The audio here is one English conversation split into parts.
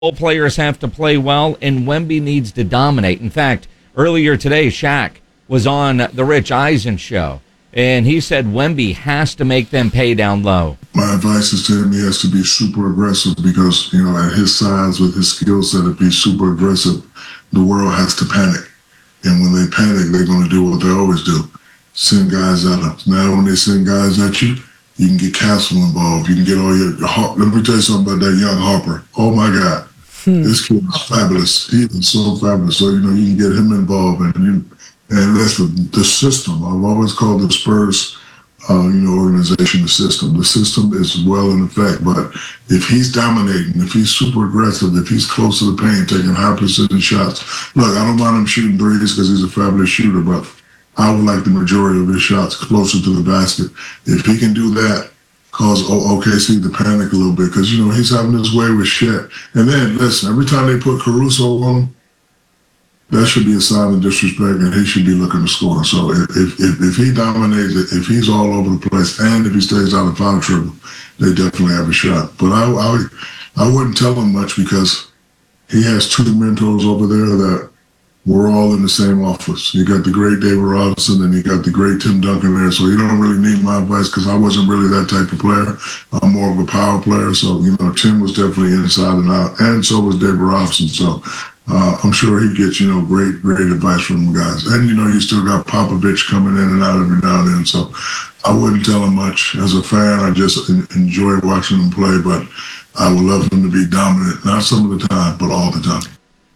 All players have to play well, and Wemby needs to dominate. In fact, earlier today, Shaq was on the Rich Eisen show, and he said Wemby has to make them pay down low. My advice is to him, he has to be super aggressive because, at his size, with his skill set, to be super aggressive, the world has to panic. And when they panic, they're going to do what they always do, send guys at them. Now, when they send guys at you, you can get Castle involved. You can get all your let me tell you something about that young Harper. Oh, my God. This kid is fabulous. He is so fabulous. So, you can get him involved. And that's the system. I've always called the Spurs, organization the system. The system is well in effect. But if he's dominating, if he's super aggressive, if he's close to the paint, taking high percentage shots. Look, I don't mind him shooting threes because he's a fabulous shooter, but I would like the majority of his shots closer to the basket. If he can do that, cause OKC to panic a little bit because, he's having his way with Shaq. And then, listen, every time they put Caruso on him, that should be a sign of disrespect, and he should be looking to score. So if he dominates, if he's all over the place, and if he stays out of foul trouble, they definitely have a shot. But I wouldn't tell him much because he has two mentors over there that we're all in the same office. You got the great David Robinson and you got the great Tim Duncan there. So you don't really need my advice because I wasn't really that type of player. I'm more of a power player. So, Tim was definitely inside and out. And so was David Robinson. So I'm sure he gets, great advice from the guys. And, you still got Popovich coming in and out every now and then. So I wouldn't tell him much. As a fan, I just enjoy watching him play. But I would love him to be dominant. Not some of the time, but all the time.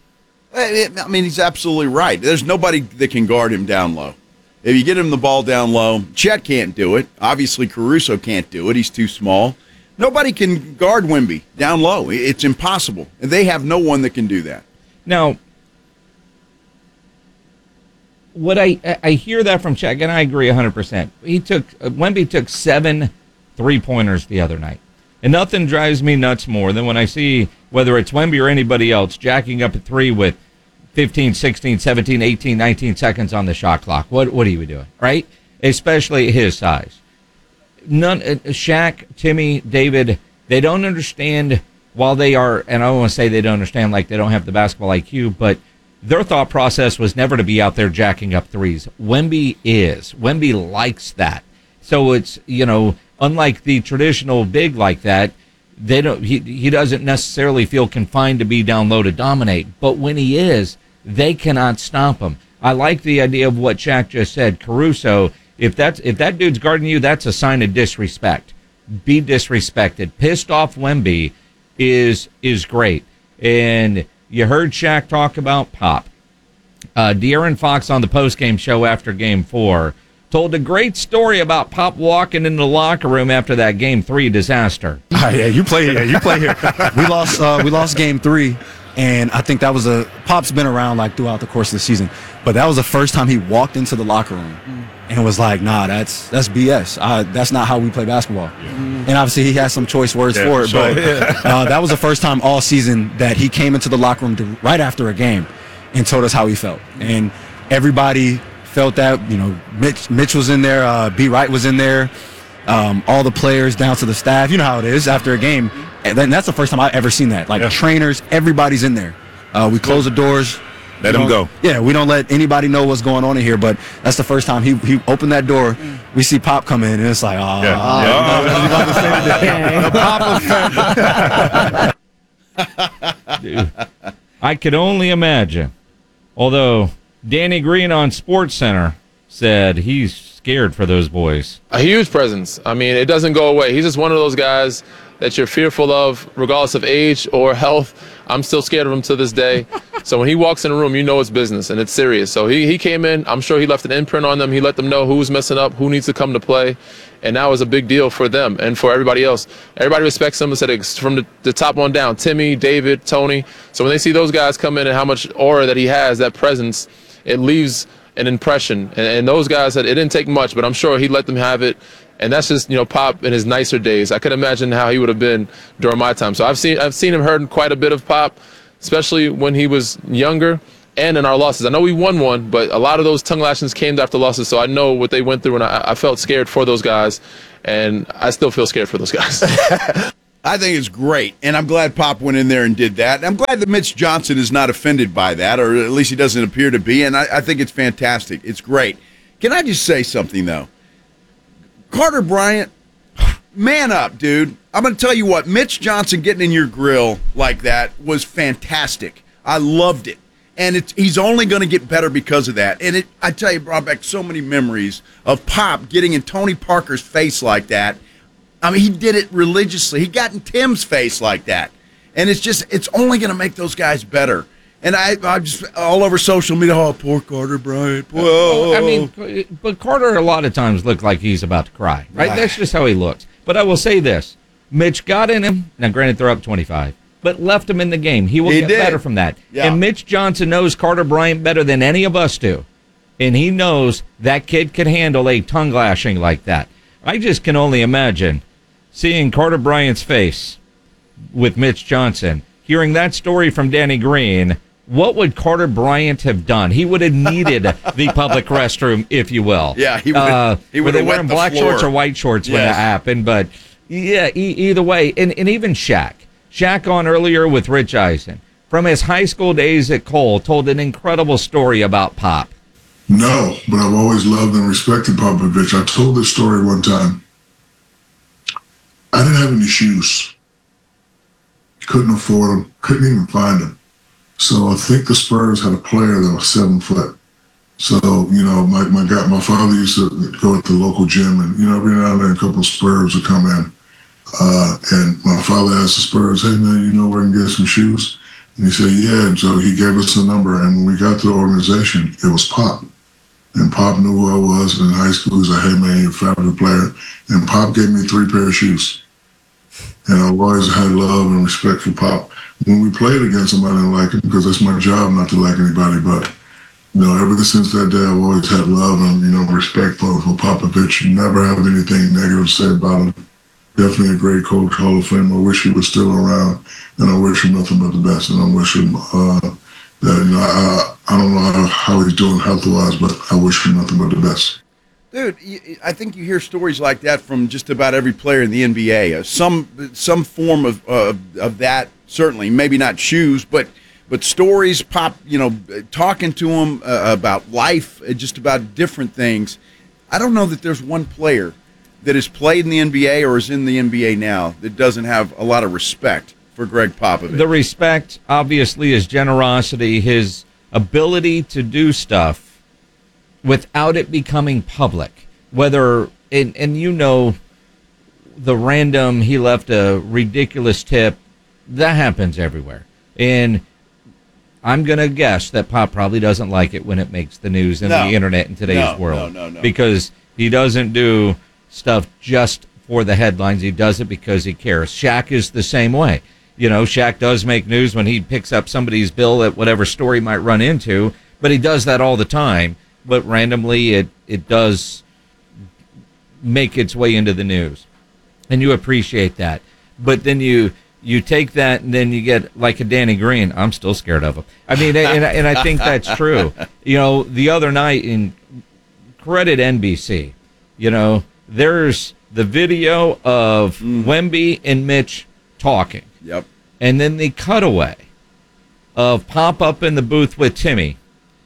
I mean, he's absolutely right. There's nobody that can guard him down low. If you get him the ball down low, Chet can't do it. Obviously, Caruso can't do it. He's too small. Nobody can guard Wemby down low. It's impossible. And they have no one that can do that. Now, what I hear that from Shaq, and I agree 100%. Wemby took 7 3-pointers the other night. And nothing drives me nuts more than when I see, whether it's Wemby or anybody else, jacking up a 3 with 15, 16, 17, 18, 19 seconds on the shot clock. What are you doing, right? Especially his size. Shaq, Timmy, David, they don't understand while they are, and I don't want to say they don't understand like they don't have the basketball IQ, but their thought process was never to be out there jacking up threes. Wemby is. Wemby likes that. So it's, unlike the traditional big like that, he doesn't necessarily feel confined to be down low to dominate. But when he is, they cannot stop him. I like the idea of what Shaq just said. Caruso, if that dude's guarding you, that's a sign of disrespect. Be disrespected. Pissed off Wemby is great. And you heard Shaq talk about Pop. De'Aaron Fox on the postgame show after Game 4 told a great story about Pop walking in the locker room after that Game 3 disaster. You play here. We lost Game 3, and I think that was Pop's been around throughout the course of the season, but that was the first time he walked into the locker room and was like, "Nah, that's BS. That's not how we play basketball." And obviously he has some choice words for it, but that was the first time all season that he came into the locker room right after a game and told us how he felt, and everybody felt that. Mitch was in there, B. Wright was in there, all the players down to the staff. You know how it is after a game. And then that's the first time I've ever seen that. Trainers, everybody's in there. We close the doors. Let them go. Yeah, we don't let anybody know what's going on in here, but that's the first time he opened that door. We see Pop come in, and it's like, Dude, I could only imagine. Although Danny Green on SportsCenter said he's scared for those boys. A huge presence. I mean, it doesn't go away. He's just one of those guys that you're fearful of regardless of age or health. I'm still scared of him to this day. So when he walks in a room, it's business and it's serious. So he came in. I'm sure he left an imprint on them. He let them know who's messing up, who needs to come to play. And that was a big deal for them and for everybody else. Everybody respects him from the top on down. Timmy, David, Tony. So when they see those guys come in and how much aura that he has, that presence, it leaves an impression. And those guys said it didn't take much, but I'm sure he let them have it. And that's just, Pop in his nicer days. I could imagine how he would have been during my time. So I've seen him heard quite a bit of Pop, especially when he was younger and in our losses. I know we won one, but a lot of those tongue lashings came after losses, so I know what they went through, and I felt scared for those guys, and I still feel scared for those guys. I think it's great, and I'm glad Pop went in there and did that. And I'm glad that Mitch Johnson is not offended by that, or at least he doesn't appear to be, and I think it's fantastic. It's great. Can I just say something, though? Carter Bryant, man up, dude. I'm going to tell you what, Mitch Johnson getting in your grill like that was fantastic. I loved it. And he's only going to get better because of that. And I tell you, it brought back so many memories of Pop getting in Tony Parker's face like that. I mean, he did it religiously. He got in Tim's face like that. And it's only going to make those guys better. And I'm just all over social media, oh, poor Carter Bryant. Whoa. I mean, but Carter a lot of times looked like he's about to cry, right? That's just how he looks. But I will say this. Mitch got in him. Now, granted, they're up 25. But left him in the game. He will get better from that. Yeah. And Mitch Johnson knows Carter Bryant better than any of us do. And he knows that kid can handle a tongue lashing like that. I just can only imagine seeing Carter Bryant's face with Mitch Johnson, hearing that story from Danny Green. What would Carter Bryant have done? He would have needed the public restroom, if you will. Yeah, he would have were they wearing black shorts or white shorts when that happened? But, yeah, either way. And even Shaq. Shaq on earlier with Rich Eisen. From his high school days at Cole, told an incredible story about Pop. No, but I've always loved and respected Popovich. I told this story one time. I didn't have any shoes. Couldn't afford them. Couldn't even find them. So I think the Spurs had a player that was 7 foot. So, my father used to go at the local gym, and, every now and then a couple of Spurs would come in. And my father asked the Spurs, hey, man, you know where I can get some shoes? And he said, yeah. And so he gave us the number. And when we got to the organization, it was Pop. And Pop knew who I was in high school. He was like, hey, man, you're a fabulous player. And Pop gave me 3 pair of shoes. And I've always had love and respect for Pop. When we played against him, I didn't like him because that's my job not to like anybody. But, ever since that day, I've always had love and, respect for Popovich. Never have anything negative to say about him. Definitely a great coach, Hall of Fame. I wish he was still around, and I wish him nothing but the best. And I wish him that, I don't know how he's doing health-wise, but I wish him nothing but the best. Dude, I think you hear stories like that from just about every player in the NBA. Some form of that, certainly. Maybe not shoes, but stories. Pop, talking to him about life, just about different things. I don't know that there's one player that has played in the NBA or is in the NBA now that doesn't have a lot of respect for Greg Popovich. The respect, obviously, his generosity, his ability to do stuff without it becoming public. Whether, and the random, he left a ridiculous tip, that happens everywhere. And I'm going to guess that Pop probably doesn't like it when it makes the news and the internet in today's world. No. Because he doesn't do stuff just for the headlines. He does it because he cares. Shaq is the same way. Shaq does make news when he picks up somebody's bill at whatever store he might run into, but he does that all the time. But randomly, it does make its way into the news, and you appreciate that. But then you take that, and then you get like a Danny Green. I'm still scared of him. I mean, and I think that's true. The other night, in credit NBC, there's the video of Wemby and Mitch talking. Yep. And then the cutaway of Pop up in the booth with Timmy,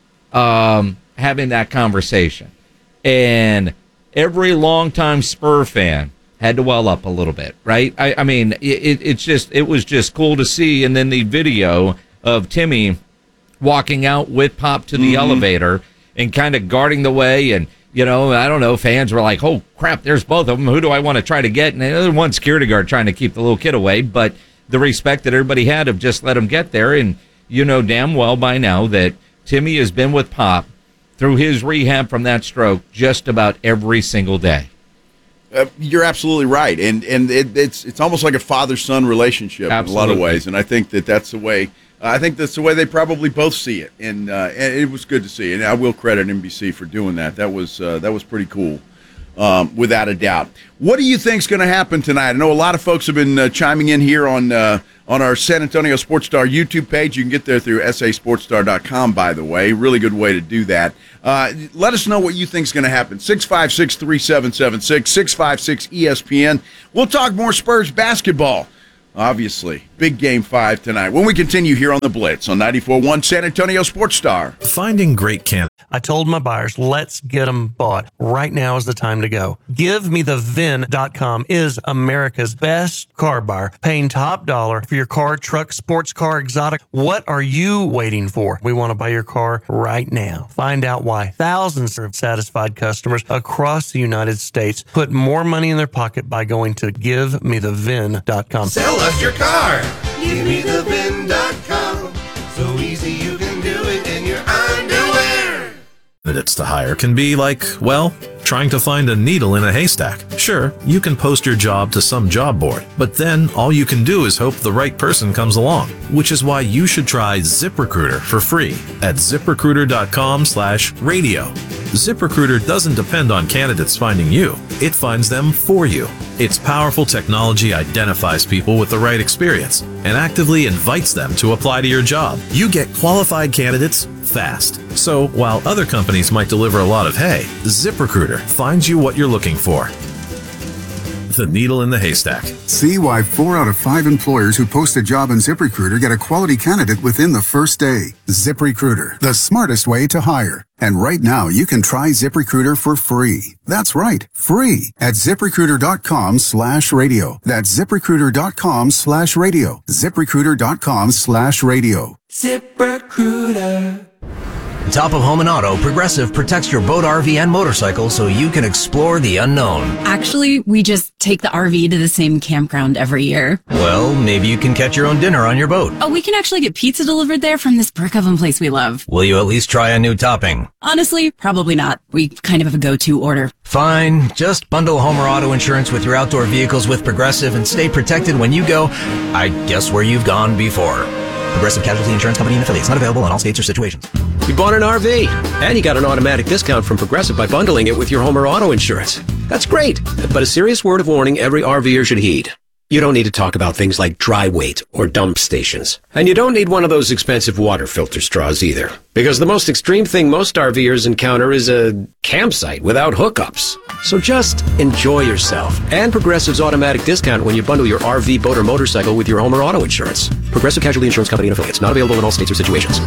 having that conversation. And every longtime Spur fan had to well up a little bit, right? I mean, it was just cool to see. And then the video of Timmy walking out with Pop to the elevator and kind of guarding the way. And, I don't know, fans were like, oh, crap, there's both of them. Who do I want to try to get? And there's one security guard trying to keep the little kid away. But the respect that everybody had of just let him get there. And damn well by now that Timmy has been with Pop through his rehab from that stroke just about every single day. You're absolutely right, and it's almost like a father-son relationship in a lot of ways, and I think that's the way. I think that's the way they probably both see it, and it was good to see. And I will credit NBC for doing that. That was pretty cool, without a doubt. What do you think's going to happen tonight? I know a lot of folks have been chiming in here on our San Antonio Sports Star YouTube page. You can get there through sasportsstar.com, by the way. Really good way to do that. Let us know what you think's going to happen. 656-3776, 656-ESPN. We'll talk more Spurs basketball Obviously. Big Game 5 tonight. When we continue here on The Blitz on 94.1 San Antonio Sports Star. Finding great candidates. I told my buyers, let's get them bought. Right now is the time to go. GiveMeTheVin.com is America's best car buyer, paying top dollar for your car, truck, sports car, exotic. What are you waiting for? We want to buy your car right now. Find out why thousands of satisfied customers across the United States put more money in their pocket by going to GiveMeTheVin.com. Sell us your car. GiveMeTheVin.com. So easy you can do it in your underwear. Candidates to hire can be like, well, trying to find a needle in a haystack. Sure, you can post your job to some job board, but then all you can do is hope the right person comes along, which is why you should try ZipRecruiter for free at ZipRecruiter.com/radio. ZipRecruiter doesn't depend on candidates finding you. It finds them for you. Its powerful technology identifies people with the right experience and actively invites them to apply to your job. You get qualified candidates fast. So while other companies might deliver a lot of hay, ZipRecruiter finds you what you're looking for. The needle in the haystack. See why 4 out of 5 employers who post a job on ZipRecruiter get a quality candidate within the first day. ZipRecruiter, the smartest way to hire. And right now, you can try ZipRecruiter for free. That's right, free at ZipRecruiter.com/radio. That's ZipRecruiter.com/radio. ZipRecruiter.com/radio. ZipRecruiter. On top of home and auto, Progressive protects your boat, RV, and motorcycle so you can explore the unknown. Actually, we just take the RV to the same campground every year. Well, maybe you can catch your own dinner on your boat. Oh, we can actually get pizza delivered there from this brick oven place we love. Will you at least try a new topping? Honestly, probably not. We kind of have a go-to order. Fine. Just bundle home or auto insurance with your outdoor vehicles with Progressive and stay protected when you go, I guess, where you've gone before. Progressive Casualty Insurance Company and affiliates. Not available in all states or situations. You bought an RV, and you got an automatic discount from Progressive by bundling it with your home or auto insurance. That's great, but a serious word of warning every RVer should heed. You don't need to talk about things like dry weight or dump stations. And you don't need one of those expensive water filter straws either. Because the most extreme thing most RVers encounter is a campsite without hookups. So just enjoy yourself. And Progressive's automatic discount when you bundle your RV, boat, or motorcycle with your home or auto insurance. Progressive Casualty Insurance Company and affiliates. Not available in all states or situations.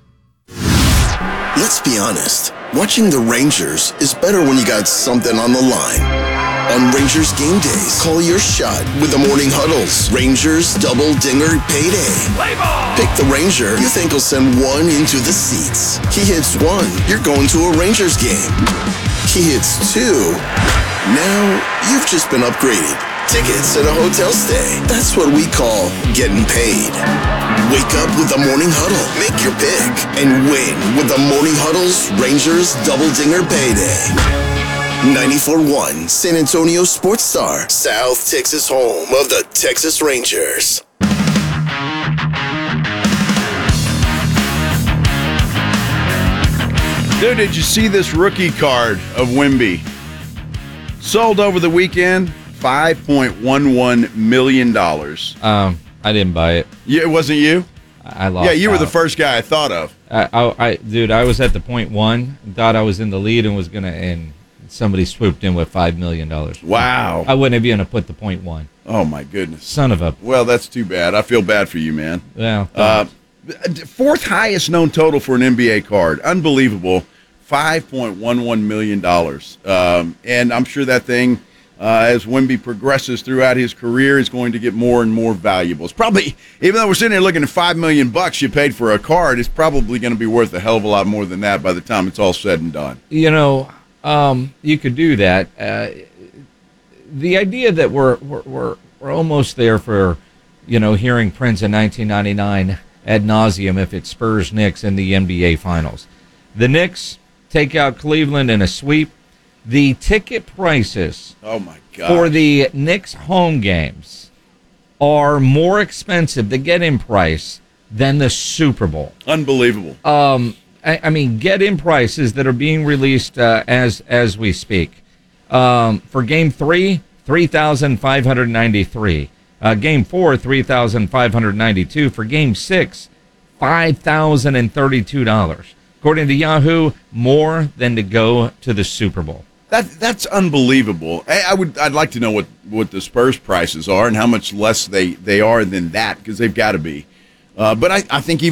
Let's be honest. Watching the Rangers is better when you got something on the line. On Rangers game days, call your shot with the morning huddles. Rangers double dinger payday. Play ball! Pick the Ranger you think will send one into the seats. He hits one, you're going to a Rangers game. He hits two, now you've just been upgraded. Tickets and a hotel stay. That's what we call getting paid. Wake up with the morning huddle. Make your pick and win with the morning huddle's Rangers double dinger payday. 94.1 San Antonio Sports Star, South Texas home of the Texas Rangers. Dude, did you see this rookie card of Wemby? Sold over the weekend, $5.11 million. I didn't buy it. Yeah, it wasn't you? I lost. Yeah, you were out. the first guy I thought of. Dude, I was at the .1, thought I was in the lead and was going to end. Somebody swooped in with $5 million. Wow. I wouldn't have even put the .1. Oh, my goodness. Son of a... Well, that's too bad. I feel bad for you, man. Well, fourth highest known total for an NBA card. Unbelievable. $5.11 million. And I'm sure that thing, as Wemby progresses throughout his career, is going to get more and more valuable. It's probably, even though we're sitting here looking at $5 million you paid for a card, it's probably going to be worth a hell of a lot more than that by the time it's all said and done. you know, you could do that. The idea that we're almost there for, hearing Prince in 1999 ad nauseum if it's Spurs Knicks in the NBA Finals. The Knicks take out Cleveland in a sweep. The ticket prices for the Knicks home games are more expensive, the get-in price, than the Super Bowl. Unbelievable. I mean, get-in prices that are being released as we speak. For Game 3, $3,593. Game 4, $3,592. For Game 6, $5,032. According to Yahoo, more than to go to the Super Bowl. That's unbelievable. I'd like to know what the Spurs prices are and how much less they are than that, because they've got to be. But I think even